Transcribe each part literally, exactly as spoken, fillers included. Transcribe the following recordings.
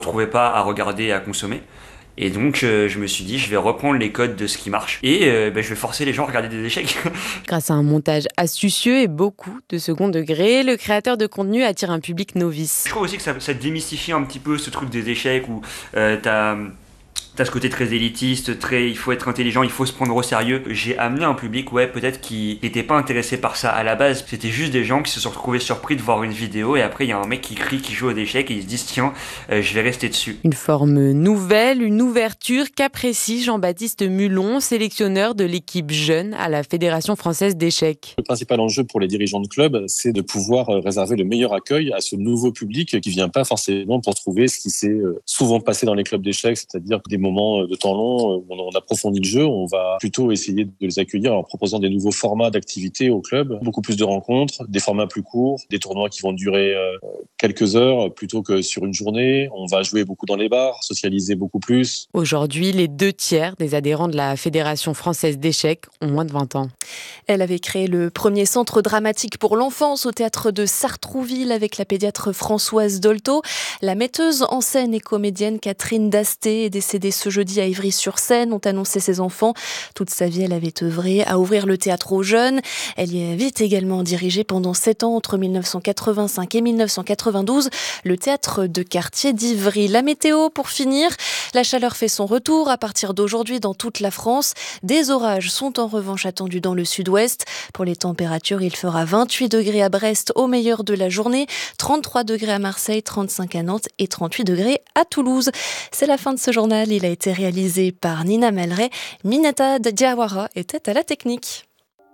Je ne trouvais pas à regarder et à consommer. Et donc euh, je me suis dit, je vais reprendre les codes de ce qui marche et euh, ben, je vais forcer les gens à regarder des échecs. Grâce à un montage astucieux et beaucoup de second degré, le créateur de contenu attire un public novice. Je trouve aussi que ça, ça démystifie un petit peu ce truc des échecs où euh, t'as... T'as ce côté très élitiste, très, il faut être intelligent, il faut se prendre au sérieux. J'ai amené un public, ouais, peut-être qui n'était pas intéressé par ça à la base. C'était juste des gens qui se sont retrouvés surpris de voir une vidéo et après il y a un mec qui crie, qui joue aux échecs et ils se disent tiens, euh, je vais rester dessus. Une forme nouvelle, une ouverture qu'apprécie Jean-Baptiste Mulon, sélectionneur de l'équipe jeune à la Fédération française d'échecs. Le principal enjeu pour les dirigeants de club, c'est de pouvoir réserver le meilleur accueil à ce nouveau public qui vient pas forcément pour trouver ce qui s'est souvent passé dans les clubs d'échecs, c'est-à-dire des moments de temps long où on approfondit le jeu. On va plutôt essayer de les accueillir en proposant des nouveaux formats d'activités au club, beaucoup plus de rencontres, des formats plus courts, des tournois qui vont durer quelques heures plutôt que sur une journée. On va jouer beaucoup dans les bars, socialiser beaucoup plus. Aujourd'hui, les deux tiers des adhérents de la Fédération française d'échecs ont moins de vingt ans. Elle avait créé le premier centre dramatique pour l'enfance au théâtre de Sartrouville avec la pédiatre Françoise Dolto. La metteuse en scène et comédienne Catherine Dasté est décédée ce jeudi à Ivry-sur-Seine, ont annoncé ses enfants. Toute sa vie, elle avait œuvré à ouvrir le théâtre aux jeunes. Elle y avait également dirigé pendant sept ans, entre mille neuf cent quatre-vingt-cinq et mille neuf cent quatre-vingt-douze, le théâtre de quartier d'Ivry. La météo, pour finir, la chaleur fait son retour à partir d'aujourd'hui dans toute la France. Des orages sont en revanche attendus dans le sud-ouest. Pour les températures, il fera vingt-huit degrés à Brest au meilleur de la journée, trente-trois degrés à Marseille, trente-cinq à Nantes et trente-huit degrés à Toulouse. C'est la fin de ce journal. Il a été réalisé par Nina Melray. Minata Diawara était à la technique.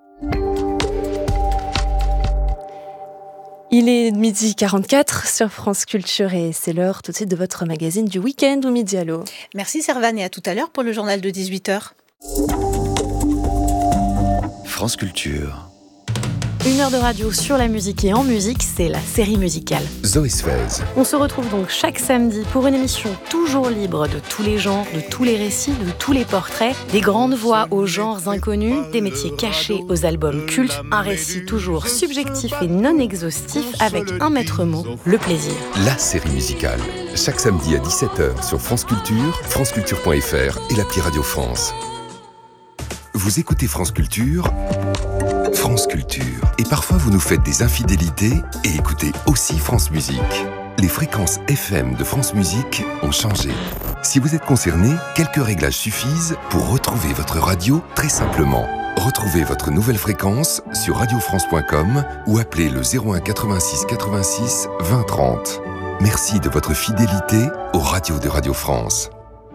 Il est midi quarante-quatre sur France Culture et c'est l'heure tout de suite de votre magazine du week-end ou Midi Allo. Merci Servane et à tout à l'heure pour le journal de dix-huit heures. France Culture. Une heure de radio sur la musique et en musique, c'est la série musicale. Zoé Sfez. On se retrouve donc chaque samedi pour une émission toujours libre de tous les genres, de tous les récits, de tous les portraits, des grandes voix aux genres inconnus, des métiers cachés aux albums cultes, un récit toujours subjectif et non exhaustif avec un maître mot, le plaisir. La série musicale. Chaque samedi à dix-sept heures sur France Culture, franceculture point f r et l'appli Radio France. Vous écoutez France Culture, France Culture. Et parfois vous nous faites des infidélités et écoutez aussi France Musique. Les fréquences F M de France Musique ont changé. Si vous êtes concerné, quelques réglages suffisent pour retrouver votre radio très simplement. Retrouvez votre nouvelle fréquence sur radio france point com ou appelez le zéro un quatre-vingt-six quatre-vingt-six vingt trente. Merci de votre fidélité aux radios de Radio France.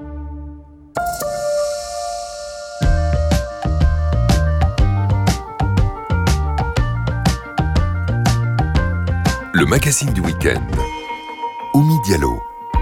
Le magazine du week-end. Oumi Diallo.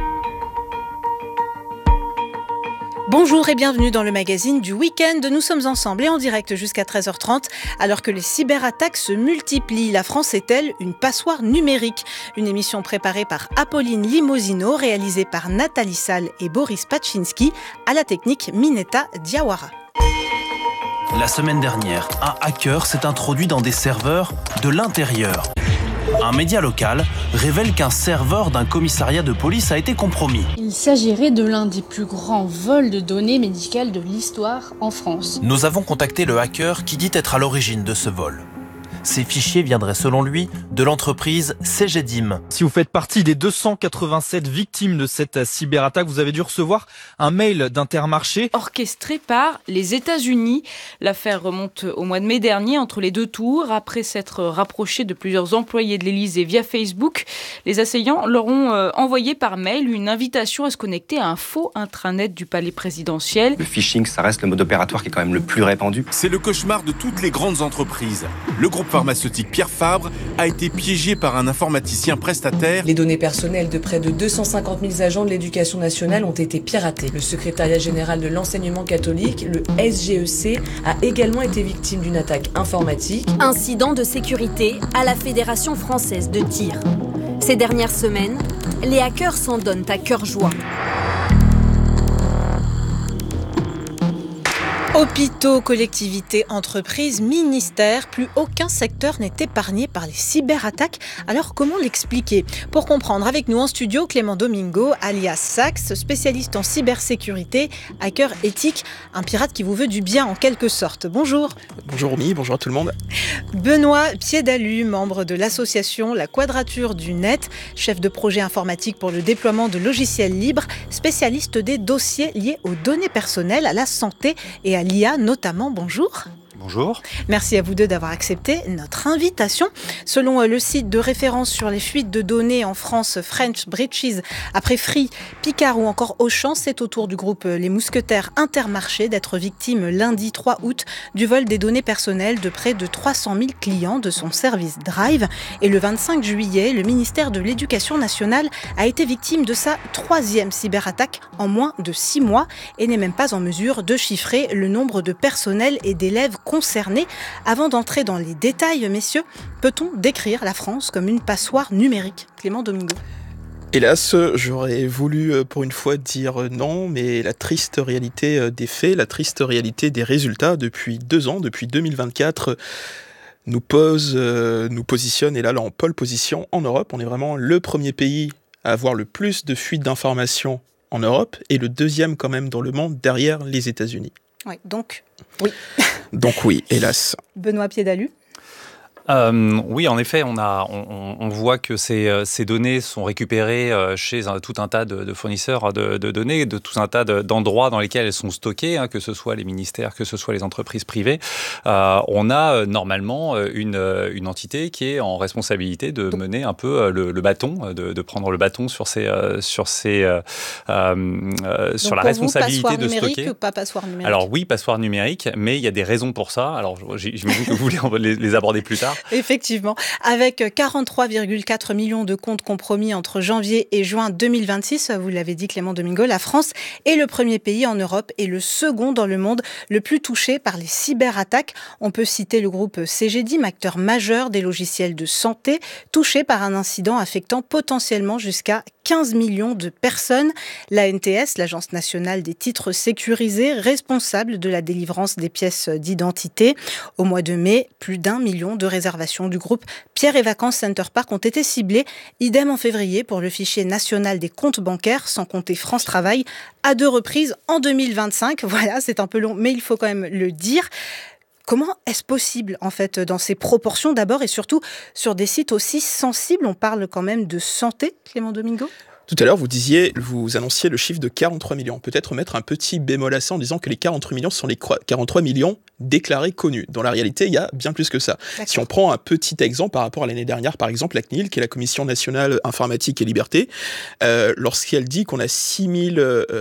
Bonjour et bienvenue dans le magazine du week-end. Nous sommes ensemble et en direct jusqu'à treize heures trente. Alors que les cyberattaques se multiplient, la France est-elle une passoire numérique ? Une émission préparée par Apolline Limosino, réalisée par Nathalie Salle et Boris Pachinski, à la technique Mineta Diawara. La semaine dernière, un hacker s'est introduit dans des serveurs de l'intérieur. Un média local révèle qu'un serveur d'un commissariat de police a été compromis. Il s'agirait de l'un des plus grands vols de données médicales de l'histoire en France. Nous avons contacté le hacker qui dit être à l'origine de ce vol. Ces fichiers viendraient selon lui de l'entreprise Cegedim. Si vous faites partie des deux cent quatre-vingt-sept victimes de cette cyberattaque, vous avez dû recevoir un mail d'Intermarché. Orchestré par les États-Unis. L'affaire remonte au mois de mai dernier entre les deux tours. Après s'être rapproché de plusieurs employés de l'Élysée via Facebook, les assaillants leur ont euh, envoyé par mail une invitation à se connecter à un faux intranet du palais présidentiel. Le phishing, ça reste le mode opératoire qui est quand même le plus répandu. C'est le cauchemar de toutes les grandes entreprises. Le groupe pharmaceutique Pierre Fabre a été piégé par un informaticien prestataire. Les données personnelles de près de deux cent cinquante mille agents de l'éducation nationale ont été piratées. Le secrétariat général de l'enseignement catholique, le S G E C, a également été victime d'une attaque informatique. Incident de sécurité à la Fédération française de tir. Ces dernières semaines, les hackers s'en donnent à cœur joie. Hôpitaux, collectivités, entreprises, ministères, plus aucun secteur n'est épargné par les cyberattaques. Alors comment l'expliquer ? Pour comprendre, avec nous en studio, Clément Domingo, alias Sax, spécialiste en cybersécurité, hacker éthique, un pirate qui vous veut du bien en quelque sorte. Bonjour. Bonjour Romy, bonjour à tout le monde. Benoît Piédalu, membre de l'association La Quadrature du Net, chef de projet informatique pour le déploiement de logiciels libres, spécialiste des dossiers liés aux données personnelles, à la santé et à l'I A notamment. Bonjour. Bonjour. Merci à vous deux d'avoir accepté notre invitation. Selon le site de référence sur les fuites de données en France, French Breaches, après Free, Picard ou encore Auchan, c'est au tour du groupe Les Mousquetaires Intermarché d'être victime lundi trois août du vol des données personnelles de près de trois cent mille clients de son service Drive. Et le vingt-cinq juillet, le ministère de l'Éducation nationale a été victime de sa troisième cyberattaque en moins de six mois et n'est même pas en mesure de chiffrer le nombre de personnels et d'élèves concernés. Avant d'entrer dans les détails, messieurs, peut-on décrire la France comme une passoire numérique ? Clément Domingo. Hélas, j'aurais voulu pour une fois dire non, mais la triste réalité des faits, la triste réalité des résultats depuis deux ans, depuis deux mille vingt-quatre, nous pose, nous positionne, et là, là en pole position en Europe. On est vraiment le premier pays à avoir le plus de fuites d'informations en Europe et le deuxième quand même dans le monde derrière les États-Unis. Oui, donc oui. Donc oui, hélas. Benoît Piédalu. Euh, oui, en effet, on, a, on, on voit que ces, ces données sont récupérées chez un, tout un tas de, de fournisseurs de, de données, de tout un tas de, d'endroits dans lesquels elles sont stockées, hein, que ce soit les ministères, que ce soit les entreprises privées. Euh, on a normalement une, une entité qui est en responsabilité de mener un peu le, le bâton, de, de prendre le bâton sur, ces, sur, ces, euh, euh, sur la responsabilité vous, de stocker. Ou pas passoire numérique ? Alors oui, passoire numérique, mais il y a des raisons pour ça. Alors j'imagine que vous voulez les, les aborder plus tard. Effectivement, avec quarante-trois virgule quatre millions de comptes compromis entre janvier et juin deux mille vingt-six, vous l'avez dit Clément Domingo, la France est le premier pays en Europe et le second dans le monde le plus touché par les cyberattaques. On peut citer le groupe Cegedim, acteur majeur des logiciels de santé, touché par un incident affectant potentiellement jusqu'à quinze millions de personnes. L'A N T S, l'Agence nationale des titres sécurisés, responsable de la délivrance des pièces d'identité. Au mois de mai, plus d'un million de réservations du groupe Pierre et Vacances Center Park ont été ciblées. Idem en février pour le fichier national des comptes bancaires, sans compter France Travail, à deux reprises en deux mille vingt-cinq. Voilà, c'est un peu long, mais il faut quand même le dire. Comment est-ce possible, en fait, dans ces proportions d'abord et surtout sur des sites aussi sensibles ? On parle quand même de santé, Clément Domingo ? Tout à l'heure, vous disiez, vous annonciez le chiffre de quarante-trois millions. Peut-être mettre un petit bémol à ça en disant que les quarante-trois millions sont les quarante-trois millions déclarés connus. Dans la réalité, il y a bien plus que ça. D'accord. Si on prend un petit exemple par rapport à l'année dernière, par exemple, la C N I L, qui est la Commission nationale informatique et liberté, euh, lorsqu'elle dit qu'on a six mille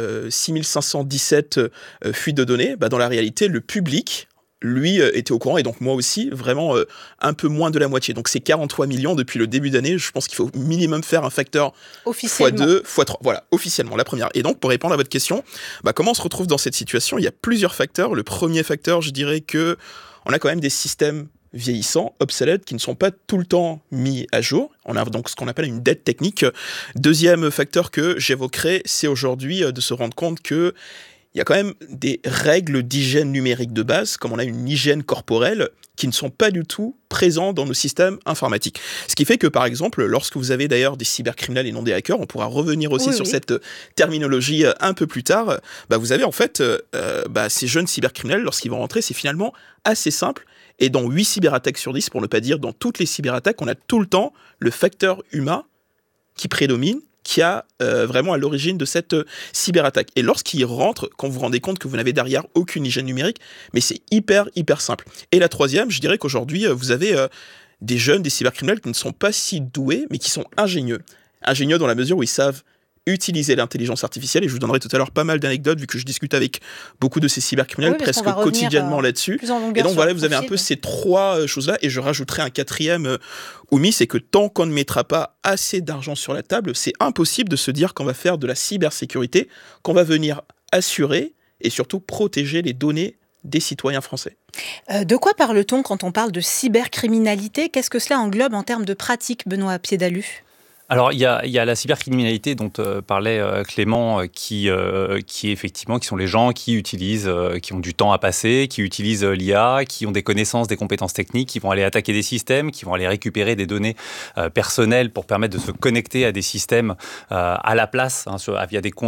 cinq cent dix-sept euh, fuites de données, bah, dans la réalité, le public, lui, euh, était au courant, et donc moi aussi, vraiment euh, un peu moins de la moitié. Donc c'est quarante-trois millions depuis le début d'année. Je pense qu'il faut minimum faire un facteur fois deux, fois trois. Voilà, officiellement, la première. Et donc, pour répondre à votre question, bah, comment on se retrouve dans cette situation ? Il y a plusieurs facteurs. Le premier facteur, je dirais que on a quand même des systèmes vieillissants, obsolètes, qui ne sont pas tout le temps mis à jour. On a donc ce qu'on appelle une dette technique. Deuxième facteur que j'évoquerai, c'est aujourd'hui de se rendre compte que il y a quand même des règles d'hygiène numérique de base, comme on a une hygiène corporelle, qui ne sont pas du tout présents dans nos systèmes informatiques. Ce qui fait que, par exemple, lorsque vous avez d'ailleurs des cybercriminels et non des hackers, on pourra revenir aussi oui, sur oui. cette terminologie un peu plus tard, bah vous avez en fait euh, bah, ces jeunes cybercriminels, lorsqu'ils vont rentrer, c'est finalement assez simple. Et dans huit cyberattaques sur dix, pour ne pas dire dans toutes les cyberattaques, on a tout le temps le facteur humain qui prédomine, qui a euh, vraiment à l'origine de cette euh, cyberattaque. Et lorsqu'il rentre, quand vous vous rendez compte que vous n'avez derrière aucune hygiène numérique, mais c'est hyper, hyper simple. Et la troisième, je dirais qu'aujourd'hui, euh, vous avez euh, des jeunes, des cybercriminels qui ne sont pas si doués, mais qui sont ingénieux. Ingénieux dans la mesure où ils savent utiliser l'intelligence artificielle, et je vous donnerai tout à l'heure pas mal d'anecdotes vu que je discute avec beaucoup de ces cybercriminels oui, presque quotidiennement là-dessus. Et donc voilà, vous avez un peu ces trois choses-là, et je rajouterai un quatrième euh, omis, c'est que tant qu'on ne mettra pas assez d'argent sur la table, c'est impossible de se dire qu'on va faire de la cybersécurité, qu'on va venir assurer et surtout protéger les données des citoyens français. Euh, de quoi parle-t-on quand on parle de cybercriminalité ? Qu'est-ce que cela englobe en termes de pratique, Benoît Piédalu ? Alors il y a, il y a la cybercriminalité dont euh, parlait euh, Clément, euh, qui, euh, qui effectivement, qui sont les gens qui utilisent, euh, qui ont du temps à passer, qui utilisent euh, l'I A, qui ont des connaissances, des compétences techniques, qui vont aller attaquer des systèmes, qui vont aller récupérer des données euh, personnelles pour permettre de se connecter à des systèmes euh, à la place, hein, sur, via des comptes